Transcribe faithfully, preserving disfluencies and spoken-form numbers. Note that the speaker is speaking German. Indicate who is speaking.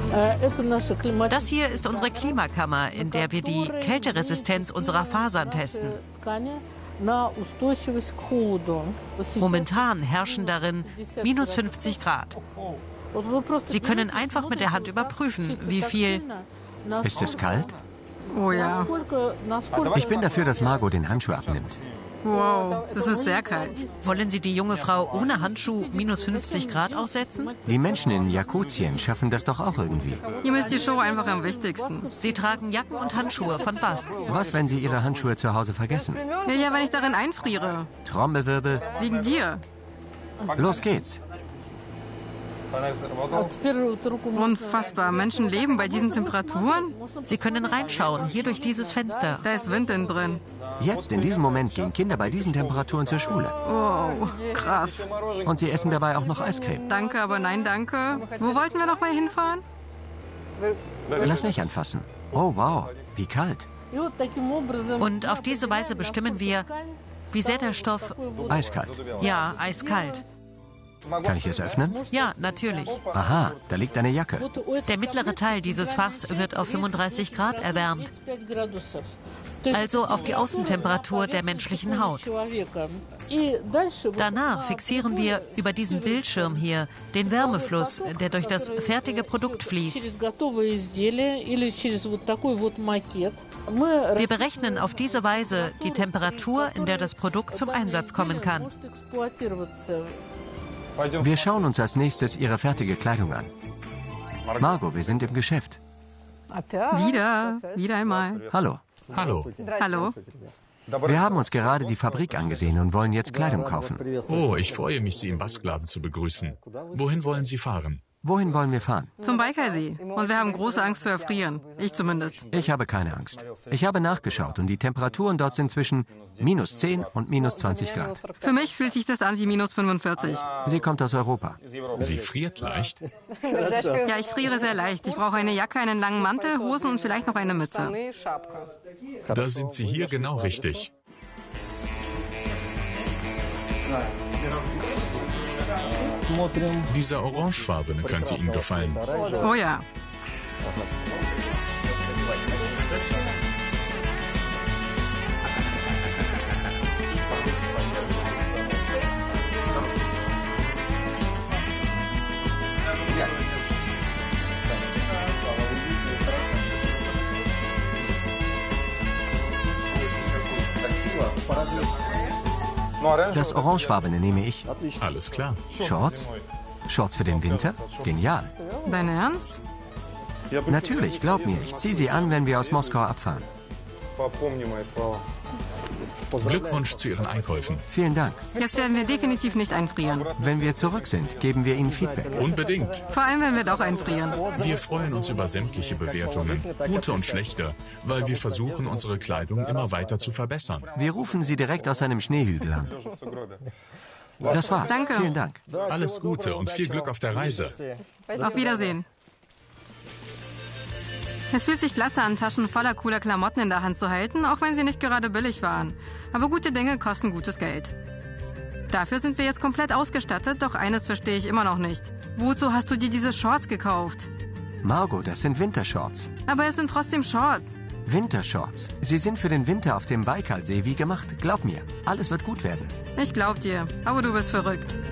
Speaker 1: Das hier ist unsere Klimakammer, in der wir die Kälteresistenz unserer Fasern testen. Momentan herrschen darin minus fünfzig Grad. Sie können einfach mit der Hand überprüfen, wie viel...
Speaker 2: Ist es kalt?
Speaker 3: Oh ja.
Speaker 2: Ich bin dafür, dass Margot den Handschuh abnimmt.
Speaker 3: Wow, das ist sehr kalt.
Speaker 1: Wollen Sie die junge Frau ohne Handschuh minus fünfzig Grad aussetzen?
Speaker 2: Die Menschen in Jakutien schaffen das doch auch irgendwie.
Speaker 3: Hier ist die Show einfach am wichtigsten.
Speaker 1: Sie tragen Jacken und Handschuhe von Basque.
Speaker 2: Was, wenn Sie Ihre Handschuhe zu Hause vergessen?
Speaker 3: Ja, ja, wenn ich darin einfriere.
Speaker 2: Trommelwirbel.
Speaker 3: Wegen dir.
Speaker 2: Los geht's.
Speaker 3: Unfassbar. Menschen leben bei diesen Temperaturen?
Speaker 1: Sie können reinschauen, hier durch dieses Fenster.
Speaker 3: Da ist Wind innen drin.
Speaker 2: Jetzt, in diesem Moment, gehen Kinder bei diesen Temperaturen zur Schule.
Speaker 3: Oh, krass.
Speaker 2: Und sie essen dabei auch noch Eiscreme.
Speaker 3: Danke, aber nein, danke. Wo wollten wir noch mal hinfahren?
Speaker 2: Lass nicht anfassen. Oh, wow, wie kalt.
Speaker 1: Und auf diese Weise bestimmen wir, wie sehr der Stoff...
Speaker 2: Eiskalt.
Speaker 1: Ja, eiskalt.
Speaker 2: Kann ich es öffnen?
Speaker 1: Ja, natürlich.
Speaker 2: Aha, da liegt eine Jacke.
Speaker 1: Der mittlere Teil dieses Fachs wird auf fünfunddreißig Grad erwärmt. Also auf die Außentemperatur der menschlichen Haut. Danach fixieren wir über diesen Bildschirm hier den Wärmefluss, der durch das fertige Produkt fließt. Wir berechnen auf diese Weise die Temperatur, in der das Produkt zum Einsatz kommen kann.
Speaker 2: Wir schauen uns als nächstes Ihre fertige Kleidung an. Margot, wir sind im Geschäft.
Speaker 3: Wieder, wieder einmal.
Speaker 2: Hallo.
Speaker 4: Hallo.
Speaker 3: Hallo.
Speaker 2: Wir haben uns gerade die Fabrik angesehen und wollen jetzt Kleidung kaufen.
Speaker 4: Oh, ich freue mich, Sie im Baskladen zu begrüßen. Wohin wollen Sie fahren?
Speaker 2: Wohin wollen wir fahren?
Speaker 3: Zum Baikalsee. Und wir haben große Angst zu erfrieren. Ich zumindest.
Speaker 2: Ich habe keine Angst. Ich habe nachgeschaut und die Temperaturen dort sind zwischen minus zehn und minus zwanzig Grad.
Speaker 3: Für mich fühlt sich das an wie minus fünfundvierzig.
Speaker 2: Sie kommt aus Europa.
Speaker 4: Sie friert leicht?
Speaker 3: Ja, ich friere sehr leicht. Ich brauche eine Jacke, einen langen Mantel, Hosen und vielleicht noch eine Mütze.
Speaker 4: Da sind Sie hier genau richtig. Dieser orangefarbene könnte Ihnen gefallen.
Speaker 3: Oh ja.
Speaker 2: Das Orangefarbene nehme ich.
Speaker 4: Alles klar.
Speaker 2: Shorts? Shorts für den Winter? Genial.
Speaker 3: Dein Ernst?
Speaker 2: Natürlich, glaub mir. Ich ziehe sie an, wenn wir aus Moskau abfahren.
Speaker 4: Glückwunsch zu Ihren Einkäufen.
Speaker 2: Vielen Dank.
Speaker 3: Jetzt werden wir definitiv nicht einfrieren.
Speaker 2: Wenn wir zurück sind, geben wir Ihnen Feedback.
Speaker 4: Unbedingt.
Speaker 3: Vor allem, wenn wir doch einfrieren.
Speaker 4: Wir freuen uns über sämtliche Bewertungen, gute und schlechte, weil wir versuchen, unsere Kleidung immer weiter zu verbessern.
Speaker 2: Wir rufen Sie direkt aus einem Schneehügel an. Das war's.
Speaker 3: Danke.
Speaker 2: Vielen Dank.
Speaker 4: Alles Gute und viel Glück auf der Reise.
Speaker 3: Auf Wiedersehen. Es fühlt sich klasse an, Taschen voller cooler Klamotten in der Hand zu halten, auch wenn sie nicht gerade billig waren. Aber gute Dinge kosten gutes Geld. Dafür sind wir jetzt komplett ausgestattet, doch eines verstehe ich immer noch nicht. Wozu hast du dir diese Shorts gekauft?
Speaker 2: Margot, das sind Wintershorts.
Speaker 3: Aber es sind trotzdem Shorts.
Speaker 2: Wintershorts. Sie sind für den Winter auf dem Baikalsee wie gemacht. Glaub mir, alles wird gut werden.
Speaker 3: Ich glaub dir, aber du bist verrückt.